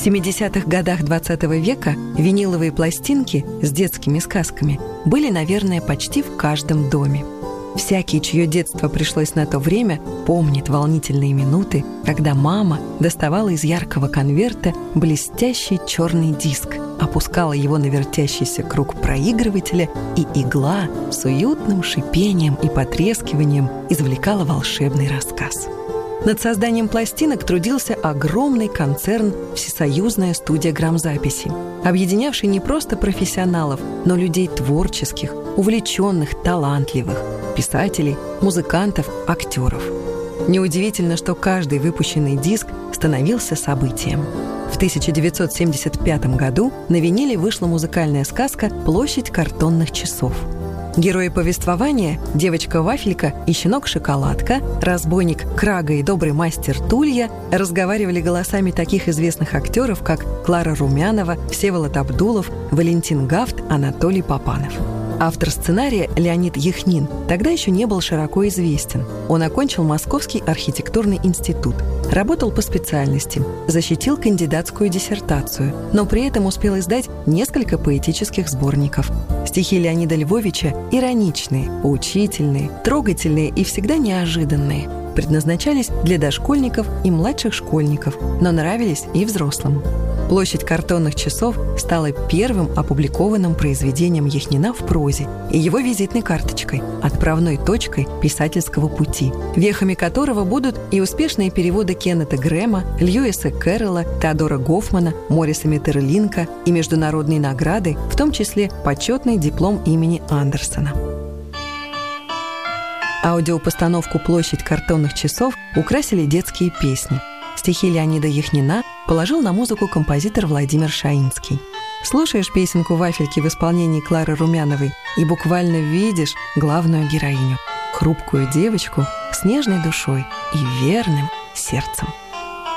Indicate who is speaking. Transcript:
Speaker 1: В 70-х годах 20 века виниловые пластинки с детскими сказками были, наверное, почти в каждом доме. Всякий, чье детство пришлось на то время, помнит волнительные минуты, когда мама доставала из яркого конверта блестящий черный диск, опускала его на вертящийся круг проигрывателя, и игла с уютным шипением и потрескиванием извлекала волшебный рассказ. Над созданием пластинок трудился огромный концерн «Всесоюзная студия грамзаписи», объединявший не просто профессионалов, но людей творческих, увлеченных, талантливых, писателей, музыкантов, актеров. Неудивительно, что каждый выпущенный диск становился событием. В 1975 году на виниле вышла музыкальная сказка «Площадь картонных часов». Герои повествования – девочка-вафелька и щенок-шоколадка, разбойник Крага и добрый мастер Тулья разговаривали голосами таких известных актеров, как Клара Румянова, Всеволод Абдулов, Валентин Гафт, Анатолий Папанов. Автор сценария Леонид Яхнин тогда еще не был широко известен. Он окончил Московский архитектурный институт, работал по специальности, защитил кандидатскую диссертацию, но при этом успел издать несколько поэтических сборников. Стихи Леонида Львовича ироничные, поучительные, трогательные и всегда неожиданные, предназначались для дошкольников и младших школьников, но нравились и взрослым. «Площадь картонных часов» стала первым опубликованным произведением Яхнина в прозе и его визитной карточкой, отправной точкой писательского пути, вехами которого будут и успешные переводы Кеннета Грэма, Льюиса Кэрролла, Теодора Гофмана, Мориса Метерлинка и международные награды, в том числе почетный диплом имени Андерсона. Аудиопостановку «Площадь картонных часов» украсили детские песни. Стихи Леонида Яхнина положил на музыку композитор Владимир Шаинский. Слушаешь песенку «Вафельки» в исполнении Клары Румяновой и буквально видишь главную героиню – хрупкую девочку с нежной душой и верным сердцем.